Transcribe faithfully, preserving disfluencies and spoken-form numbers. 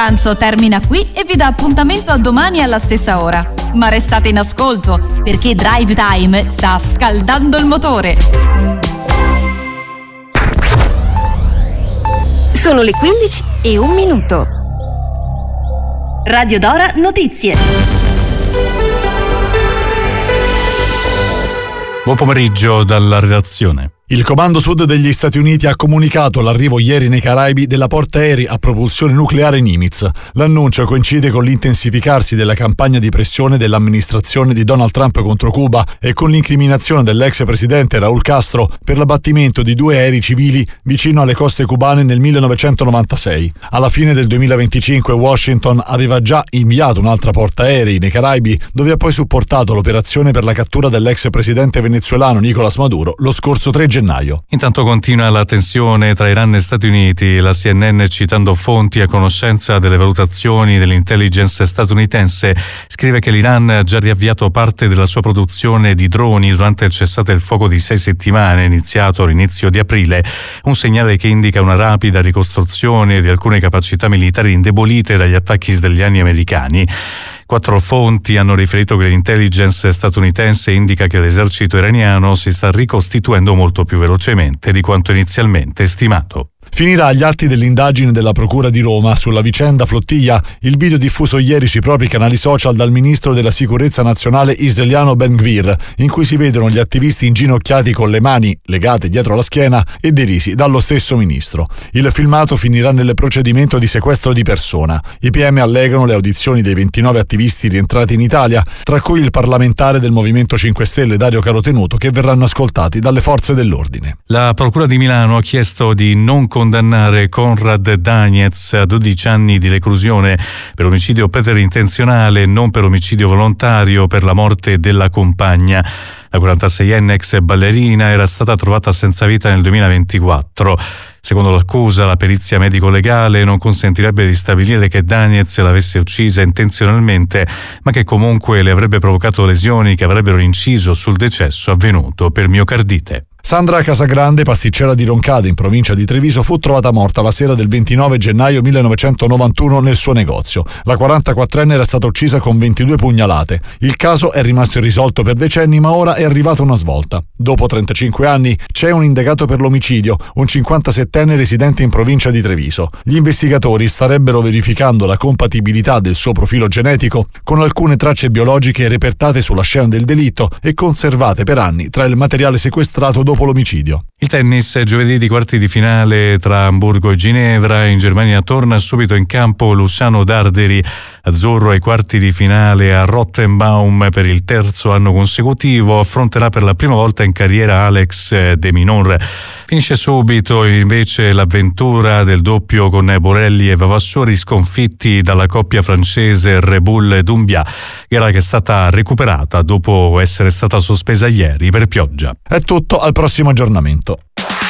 pranzo termina qui e vi dà appuntamento a domani alla stessa ora. Ma restate in ascolto, perché Drive Time sta scaldando il motore. Sono le quindici e un minuto. Radio Dora Notizie. Buon pomeriggio dalla redazione. Il Comando Sud degli Stati Uniti ha comunicato l'arrivo ieri nei Caraibi della portaerei a propulsione nucleare Nimitz. L'annuncio coincide con l'intensificarsi della campagna di pressione dell'amministrazione di Donald Trump contro Cuba e con l'incriminazione dell'ex presidente Raúl Castro per l'abbattimento di due aerei civili vicino alle coste cubane nel millenovecentonovantasei. Alla fine del duemilaventicinque Washington aveva già inviato un'altra portaerei nei Caraibi, dove ha poi supportato l'operazione per la cattura dell'ex presidente venezuelano Nicolás Maduro lo scorso tre gennaio. Intanto continua la tensione tra Iran e Stati Uniti. La C N N, citando fonti a conoscenza delle valutazioni dell'intelligence statunitense, scrive che l'Iran ha già riavviato parte della sua produzione di droni durante il cessate il fuoco di sei settimane iniziato all'inizio di aprile, un segnale che indica una rapida ricostruzione di alcune capacità militari indebolite dagli attacchi israeliani americani. Quattro fonti hanno riferito che l'intelligence statunitense indica che l'esercito iraniano si sta ricostituendo molto più velocemente di quanto inizialmente stimato. Finirà agli atti dell'indagine della Procura di Roma sulla vicenda Flotilla il video diffuso ieri sui propri canali social dal ministro della sicurezza nazionale israeliano Ben Gvir, in cui si vedono gli attivisti inginocchiati con le mani legate dietro la schiena e derisi dallo stesso ministro. Il filmato finirà nel procedimento di sequestro di persona. I P M allegano le audizioni dei ventinove attivisti rientrati in Italia, tra cui il parlamentare del Movimento cinque Stelle Dario Carotenuto, che verranno ascoltati dalle forze dell'ordine. La Procura di Milano ha chiesto di non condannare Konrad Danez a dodici anni di reclusione per omicidio preterintenzionale, non per omicidio volontario, per la morte della compagna. La quarantaseienne ex ballerina era stata trovata senza vita nel duemilaventiquattro. Secondo l'accusa, la perizia medico-legale non consentirebbe di stabilire che Danez l'avesse uccisa intenzionalmente, ma che comunque le avrebbe provocato lesioni che avrebbero inciso sul decesso avvenuto per miocardite. Sandra Casagrande, pasticcera di Roncade in provincia di Treviso, fu trovata morta la sera del ventinove gennaio millenovecentonovantuno nel suo negozio. La quarantaquattrenne era stata uccisa con ventidue pugnalate. Il caso è rimasto irrisolto per decenni, ma ora è arrivata una svolta. Dopo trentacinque anni c'è un indagato per l'omicidio, un cinquantasettenne residente in provincia di Treviso. Gli investigatori starebbero verificando la compatibilità del suo profilo genetico con alcune tracce biologiche repertate sulla scena del delitto e conservate per anni tra il materiale sequestrato dopo l'omicidio. Il tennis, giovedì di quarti di finale tra Amburgo e Ginevra. In Germania torna subito in campo Luciano Darderi, azzurro ai quarti di finale a Rottenbaum per il terzo anno consecutivo. Affronterà per la prima volta in carriera Alex de Minaur. Finisce subito invece l'avventura del doppio con Borelli e Vavassori, sconfitti dalla coppia francese Rebull-Dumbia, gara che è stata recuperata dopo essere stata sospesa ieri per pioggia. È tutto, al prossimo aggiornamento.